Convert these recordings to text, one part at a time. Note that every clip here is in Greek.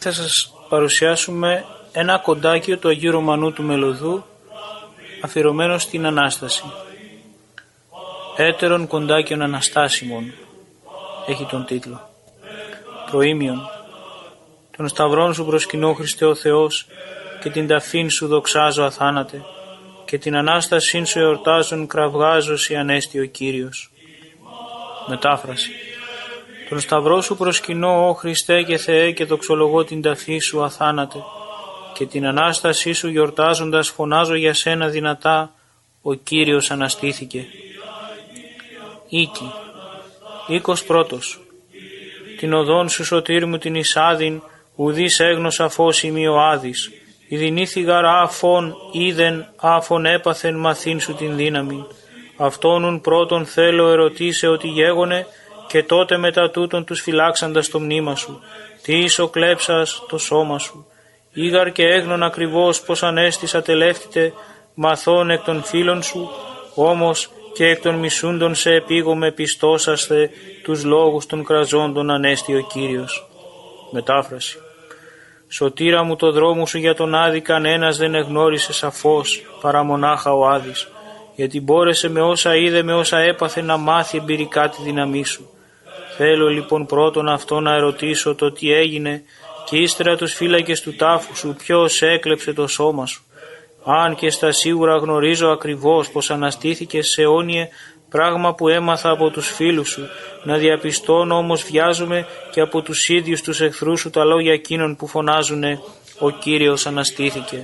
Θα σας παρουσιάσουμε ένα κοντάκιο του Αγίου Ρωμανού του Μελωδού αφιερωμένο στην Ανάσταση. Έτερον κοντάκιον Αναστάσιμον έχει τον τίτλο. Προήμιον. Τον σταυρόν σου προσκυνώ Χριστέ ο Θεός και την ταφήν σου δοξάζω αθάνατε και την Ανάστασήν σου εορτάζον κραυγάζω σοι ανέστη ο Κύριος. Μετάφραση. Τον σταυρό σου προσκυνώ, Ω Χριστέ και Θεέ, και δοξολογώ την ταφή σου αθάνατε και την Ανάστασή σου γιορτάζοντας φωνάζω για σένα δυνατά, ο Κύριος αναστήθηκε. Οίκη. Οίκος πρώτος. Την οδόν σου σωτήρ μου την εισάδην, ουδείς έγνωσα φως ημί ο άδης. Ιδινήθη γαρ άφων είδεν, άφων έπαθεν μαθήν σου την δύναμη. Αυτόνουν πρώτον θέλω ερωτήσε ότι γέγονε, και τότε μετά τούτον τους φυλάξαντας το μνήμα σου. Τι ίσο κλέψας το σώμα σου. Ήγαρ και έγνων ακριβώς πως ανέστησα τελεύτητε, μαθών εκ των φίλων σου, όμως και εκ των μισούντων σε επίγομαι πιστώσαστε τους λόγους των κραζόντων ανέστη ο Κύριος. Μετάφραση. Σωτήρα μου το δρόμο σου για τον Άδη κανένας δεν εγνώρισε σαφώς παρά μονάχα ο Άδης, γιατί μπόρεσε με όσα είδε, με όσα έπαθε να μάθει εμπειρικά τη δύναμή σου. Θέλω λοιπόν πρώτον αυτό να ερωτήσω το τι έγινε και ύστερα τους φύλακες του τάφου σου ποιος έκλεψε το σώμα σου. Αν και στα σίγουρα γνωρίζω ακριβώς πως αναστήθηκες σε αιώνιε, πράγμα που έμαθα από τους φίλους σου, να διαπιστώνω όμως βιάζομαι και από τους ίδιους τους εχθρούς σου τα λόγια εκείνων που φωνάζουνε «Ο Κύριος αναστήθηκε».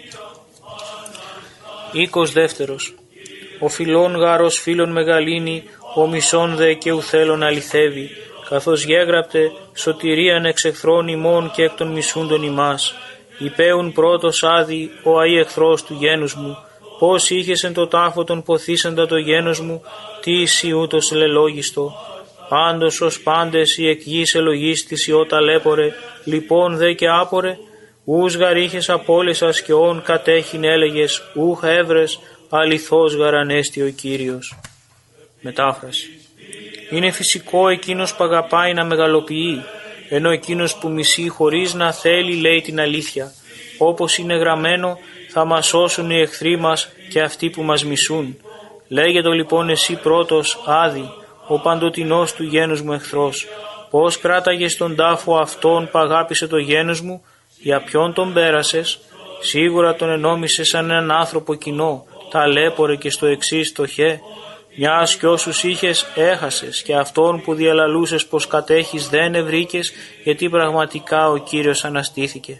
Οίκος δεύτερος. Ο φιλών γάρος φίλων μεγαλύνει, ο μισόν δε και ουθέλων αληθεύει, καθώς γέγραπτε σωτηρίαν εξ εχθρών ημών και εκ των μισούντων ημάς. Υπέουν πρώτος Άδη, ο αή εχθρός του γένους μου, πώς είχες εν το τάφο τον ποθήσαντα το γένος μου, τι εσύ ούτως λελόγιστο. Πάντως ως πάντες η εκ γης ελογίστηση ο ταλέπορε, λοιπόν δε και άπορε, ούς γαρ είχες απόλυσας και όν κατέχειν έλεγες, ούχ έβρες, αληθώς γαρανέστη ο Κύριος. Μετάφραση. Είναι φυσικό εκείνος που αγαπάει να μεγαλοποιεί, ενώ εκείνος που μισεί χωρίς να θέλει λέει την αλήθεια. Όπως είναι γραμμένο, θα μας σώσουν οι εχθροί μας και αυτοί που μας μισούν. Λέγε το λοιπόν εσύ πρώτος, Άδη, ο παντοτινός του γένους μου εχθρός. Πώς κράταγες τον τάφο αυτόν που αγάπησε το γένος μου, για ποιον τον πέρασες, σίγουρα τον ενόμισες σαν έναν άνθρωπο κοινό, ταλέπορε και στο εξής το χε. Μιας κι όσους είχες έχασες και αυτόν που διαλαλούσες πως κατέχεις δεν ευρήκες, γιατί πραγματικά ο Κύριος αναστήθηκε.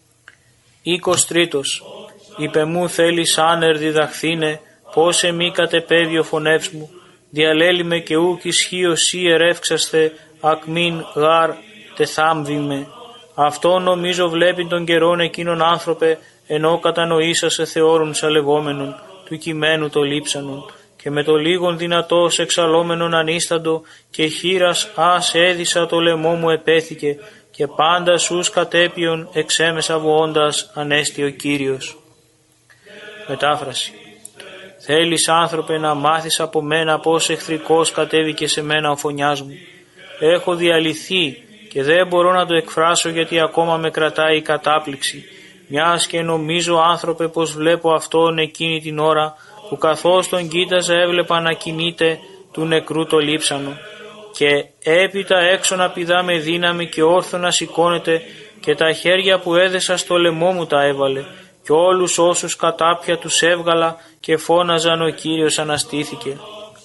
Οίκος τρίτος. Είπε μου θέλεις άνερ διδαχθήνε, πως εμεί κατεπέδιο φωνεύς μου, διαλέλη με και ούκ ισχύω σύ ερεύξαστε, ακμήν γάρ τεθάμβημε. Αυτό νομίζω βλέπει τον καιρόν εκείνον άνθρωπε, ενώ κατανοήσασε θεώρουν σαλεγόμενον, του κειμένου το λείψανον, και με το λίγον δυνατός εξαλόμενον ανίσταντο και χείρας ας έδισα το λαιμό μου επέθηκε και πάντα σους κατέπιον εξέμεσα βοώντας ανέστη ο Κύριος. Μετάφραση. Θέλεις άνθρωπε να μάθεις από μένα πως εχθρικός κατέβηκε σε μένα ο φωνιάς μου. Έχω διαλυθεί και δεν μπορώ να το εκφράσω γιατί ακόμα με κρατάει η κατάπληξη, μιας και νομίζω άνθρωπε πως βλέπω αυτόν εκείνη την ώρα που καθώς τον κοίταζα έβλεπα να κινείται του νεκρού το λείψανο και έπειτα έξω να πηδά με δύναμη και όρθιο να σηκώνεται και τα χέρια που έδεσα στο λαιμό μου τα έβαλε και όλους όσους κατάπια τους έβγαλα και φώναζαν ο Κύριος αναστήθηκε.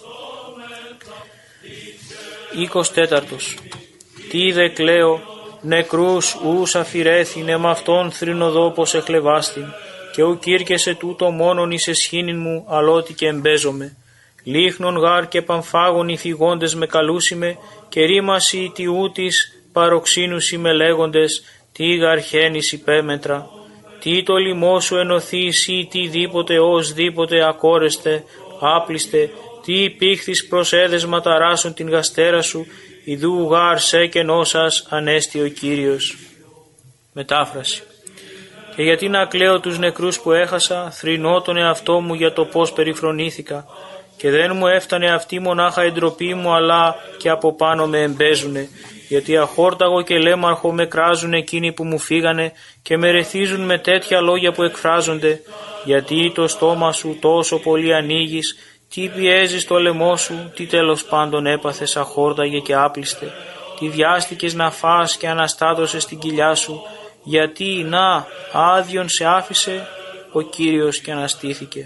Οίκος τέταρτος. Τι δε κλαίω, νεκρούς ους αφηρέθηνε μ' αυτόν θρηνοδό πως εχλεβάστην και ουκ ήρκεσε τούτο μόνον εις εσχήνην μου αλότι και εμπέζομαι. Λίχνον γάρ και παμφάγων οι φυγόντες με καλούσιμε και ρήμασι τι ούτης παροξύνουσι με λέγοντες τι γαρχένης υπέμετρα. Τι το λοιμό σου ενωθεί εσύ τι δίποτε ως δίποτε ακόρεστε, άπλιστε, τι υπήχθης προς έδεσμα ταράσουν την γαστέρα σου, ιδού γάρ σε κενό σας ανέστη ο Κύριος. Μετάφραση. Και γιατί να κλαίω τους νεκρούς που έχασα, θρηνώ τον εαυτό μου για το πώς περιφρονήθηκα και δεν μου έφτανε αυτή μονάχα η ντροπή μου αλλά και από πάνω με εμπέζουνε, γιατί αχόρταγο και λέμαρχο με κράζουν εκείνοι που μου φύγανε και με ρεθίζουν με τέτοια λόγια που εκφράζονται, γιατί το στόμα σου τόσο πολύ ανοίγεις, τι πιέζεις το λαιμό σου, τι τέλος πάντων έπαθες αχόρταγε και άπλιστε, τι βιάστηκες να φας και αναστάτωσες την κοιλιά σου, γιατί να άδειον σε άφησε ο Κύριος και αναστήθηκε.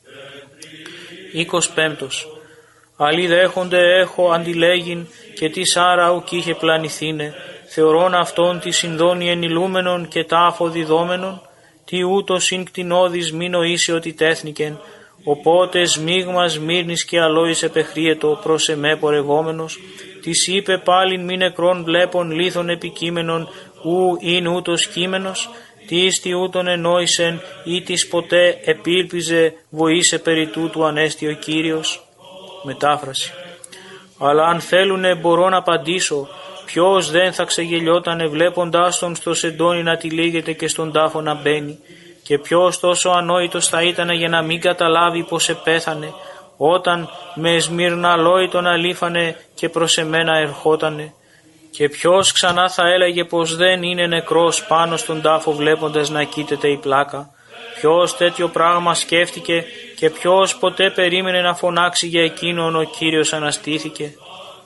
25. Αλλοί δέχονται έχω αντιλέγειν και τι άρα ουκ είχε πλανηθήνε, θεωρών αυτόν τη συνδόνη ενηλούμενον και τάφο διδόμενον, τι ούτω συν κτηνώδης μη νοήσει ότι τέθνικεν, οπότε σμίγμα Σμύρνης και αλόης επεχρίετο προς εμέ πορευόμενος, της είπε πάλιν μη νεκρών βλέπων λίθων επικείμενον, ου ειν ούτως κείμενος, τις τι ούτων ενόησεν ή της ποτέ επίλπιζε βοήσε περί τούτου ανέστη ο Κύριος. Μετάφραση. Αλλά αν θέλουνε μπορώ να απαντήσω, ποιος δεν θα ξεγελιότανε βλέποντάς τον στο σεντόνι να τυλίγεται και στον τάφο να μπαίνει, και ποιος τόσο ανόητος θα ήτανε για να μην καταλάβει πως επέθανε, όταν με σμυρναλόι τον αλήφανε και προς εμένα ερχότανε, και ποιος ξανά θα έλεγε πως δεν είναι νεκρός πάνω στον τάφο βλέποντας να κοίταται η πλάκα. Ποιος τέτοιο πράγμα σκέφτηκε και ποιος ποτέ περίμενε να φωνάξει για εκείνον ο Κύριος αναστήθηκε.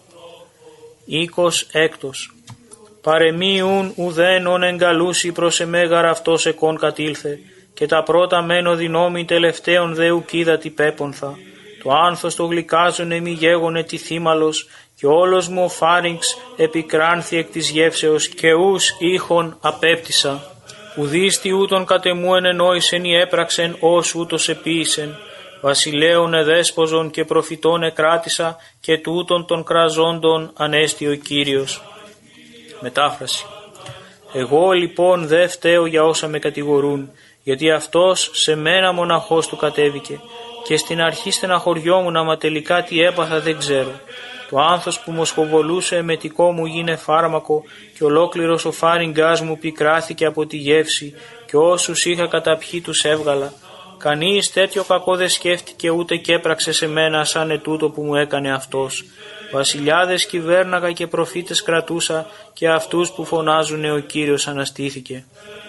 26. Παρεμίουν ουδέν ον εγκαλούσι προς εμέ γαραυτός εκόν κατήλθε, και τα πρώτα μένω δυνόμη τελευταίων δε ουκίδα τι πέπονθα. Το άνθος το γλυκάζωνε μη γέγονε τι θύμαλος, και όλος μου ο φάριγξ επικράνθη εκ της γεύσεως και ους ήχον απέπτυσα. Ουδείς τι ούτων κατεμού ενενόησεν ή έπραξεν ως ούτως επίησεν. Βασιλέων εδέσποζων και προφητών εκράτησα και τούτων των κραζόντων ανέστη ο Κύριος. Μετάφραση. Εγώ λοιπόν δε φταίω για όσα με κατηγορούν, γιατί αυτός σε μένα μοναχός του κατέβηκε, και στην αρχή στεναχωριόμουν, άμα τελικά τι έπαθα δεν ξέρω. Το άνθος που μοσχοβολούσε εμετικό μου γίνε φάρμακο, και ολόκληρος ο φάριγγάς μου πικράθηκε από τη γεύση, και όσους είχα καταπιεί τους έβγαλα. Κανείς τέτοιο κακό δεν σκέφτηκε ούτε και έπραξε σε μένα σαν ετούτο που μου έκανε αυτός. Βασιλιάδες κυβέρναγα και προφήτες κρατούσα, και αυτούς που φωνάζουνε ο Κύριος αναστήθηκε.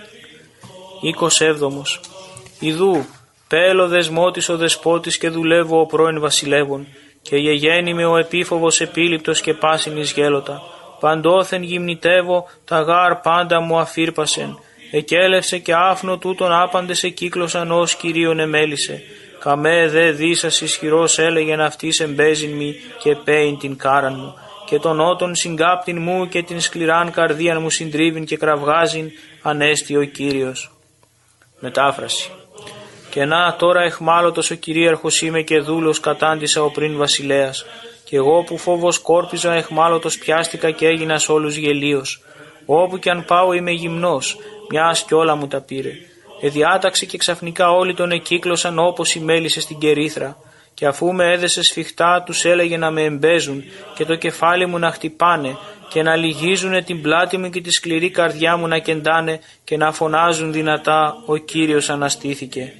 27. Ιδού, πέλο δεσμότης ο δεσπότης και δουλεύω ο πρώην βασιλεύων, και γεγέννη με ο επίφοβος επίληπτος και πάσινης γέλωτα. Παντόθεν γυμνητεύω, τα γάρ πάντα μου αφήρπασεν. Εκέλευσε και άφνο τούτον άπαντες εκύκλωσαν ως Κυρίον εμέλησε. Καμέ δε δίσας ισχυρός έλεγεν αυτής εμπέζειν μη και πέιν την κάραν μου. Και τον ότον συγκάπτην μου και την σκληράν καρδίαν μου συντρίβην και κραυγάζειν ανέστη ο Κύριος. Μετάφραση. Και να τώρα εχμάλωτος ο κυρίαρχος είμαι και δούλος κατάντησα ο πριν βασιλέας. Και εγώ που φόβος κόρπιζα εχμάλωτος πιάστηκα και έγινα σ' όλους γελίος. Όπου κι αν πάω είμαι γυμνός, μιας κι όλα μου τα πήρε. Εδιάταξε και ξαφνικά όλοι τον εκύκλωσαν όπως οι μέλισσες στην κερίθρα. Και αφού με έδεσε σφιχτά τους έλεγε να με εμπέζουν και το κεφάλι μου να χτυπάνε και να λυγίζουνε την πλάτη μου και τη σκληρή καρδιά μου να κεντάνε και να φωνάζουν δυνατά ο Κύριος αναστήθηκε.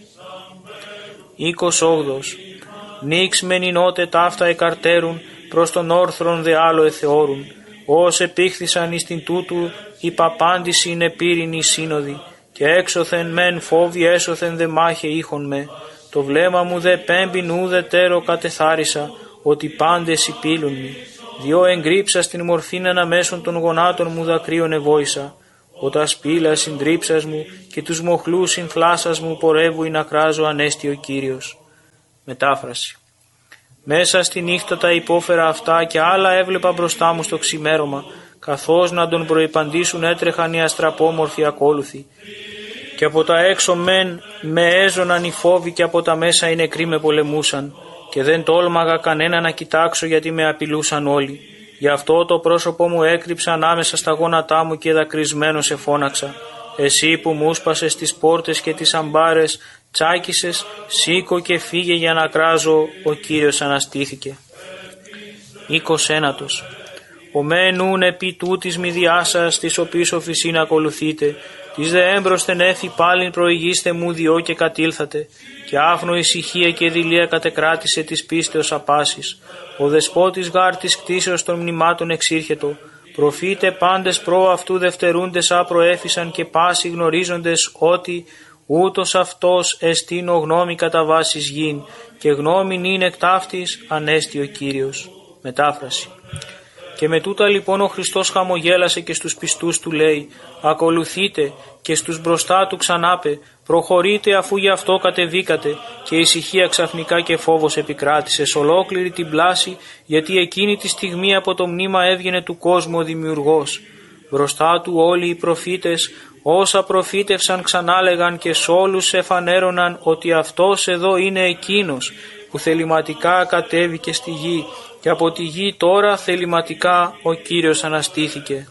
28. Νίξ μεν εινότε ταύτα εκαρτέρουν, προς τον όρθρον δε άλλο εθεώρουν. Ως επήχθησαν εις την τούτου η παπάντηση είναι πύρινη σύνοδη, και έξωθεν μεν φόβοι έσωθεν δε μάχε ήχον με. Το βλέμμα μου δε πέμπιν ούδε τέρο κατεθάρισα, ότι πάντες υπήλουν μη. Διό εγκρύψα στην μορφήν αναμέσων των γονάτων μου δακρύων εβόησα. Οτα σπήλα συντρίψας μου και τους μοχλούς συνθλάσας μου πορεύουν να κράζω ανέστη ο Κύριος. Μετάφραση. Μέσα στη νύχτα τα υπόφερα αυτά και άλλα έβλεπα μπροστά μου στο ξημέρωμα, καθώς να τον προϋπαντήσουν έτρεχαν οι αστραπόμορφοι ακόλουθοι. Και από τα έξω μεν με έζωναν οι φόβοι και από τα μέσα οι νεκροί με πολεμούσαν, και δεν τόλμαγα κανένα να κοιτάξω γιατί με απειλούσαν όλοι. Γι' αυτό το πρόσωπό μου έκρυψα ανάμεσα στα γόνατά μου και δακρυσμένο σε φώναξα. Εσύ που μου σπασες τις πόρτες και τις αμπάρες, τσάκισες, σήκω και φύγε για να κράζω, ο Κύριος αναστήθηκε. 29. Ο μένουν επί τούτης μη διάσας, της οποής οφεισήν ακολουθείτε, της δε έμπροσθεν έφη πάλιν προηγήστε μου διό και κατήλθατε, και άφνο ησυχία και δειλία κατεκράτησε της πίστεως απάσης. Ο δεσπότης γάρ της κτίσεως των μνημάτων εξήρχετο, Προφήτε πάντες προ αυτού δευτερούντες άπροέφησαν και πάσοι γνωρίζοντες ότι ούτως αυτός εστίν ο γνώμη κατά βάσης γην και γνώμην είναι εκ ταύτης ανέστη ο Κύριος. Μετάφραση. Και με τούτα λοιπόν ο Χριστός χαμογέλασε και στους πιστούς του λέει: ακολουθείτε, και στους μπροστά του ξανάπε: προχωρείτε αφού γι' αυτό κατεβήκατε. Και ησυχία ξαφνικά και φόβος επικράτησε σ' ολόκληρη την πλάση, γιατί εκείνη τη στιγμή από το μνήμα έβγαινε του κόσμου ο Δημιουργός. Μπροστά του όλοι οι προφήτες, όσα προφήτευσαν, ξανάλεγαν και σ' όλους εφανέρωναν ότι αυτός εδώ είναι εκείνος που θεληματικά κατέβηκε στη γη, και από τη γη τώρα θεληματικά ο Κύριος αναστήθηκε.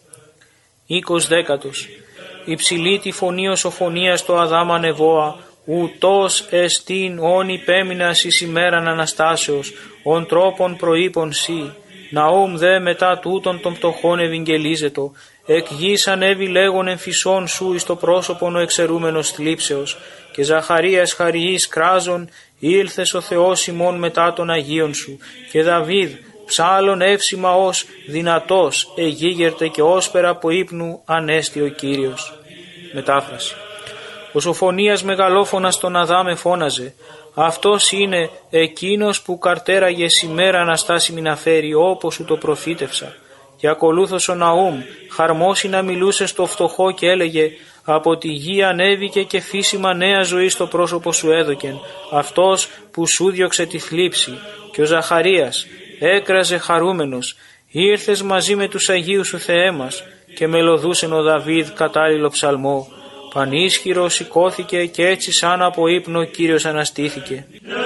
20. Υψηλή τη φωνή οσοφωνίας το Αδάμ ανεβόα, ούτως εστίν όν υπέμεινας εις ημέραν Αναστάσεως, ον τρόπον προείπων σύ. Ναούμ δε μετά τούτον των πτωχών ευηγγελίζετο, εκ γης ανέβη λέγον εμφυσών σου εις το πρόσωπον ο εξαιρούμενος θλίψεως, και Ζαχαρίας χαριής κράζον ήλθες ο Θεός ημών μετά των Αγίων σου, και Δαβίδ ψάλλον εύσημα ως δυνατός εγίγερτε και όσπερα από ύπνου ανέστη ο Κύριος. Μετάφραση. Ο Σοφωνίας μεγαλόφωνας τον Αδάμ εφώναζε: αυτός είναι εκείνος που καρτέραγε σήμερα Αναστάση να φέρει όπως σου το προφήτευσα. Και ακολούθως ο Ναούμ χαρμόσυνα να μιλούσε στο φτωχό και έλεγε: από τη γη ανέβηκε και φύσιμα νέα ζωή στο πρόσωπο σου έδωκεν, αυτός που σου διώξε τη θλίψη. Και ο Ζαχαρίας έκραζε χαρούμενος: ήρθες μαζί με τους Αγίους σου Θεέ μας. Και μελωδούσεν ο Δαβίδ κατάλληλο ψαλμό. Πανίσχυρο σηκώθηκε και έτσι σαν από ύπνο ο Κύριος αναστήθηκε.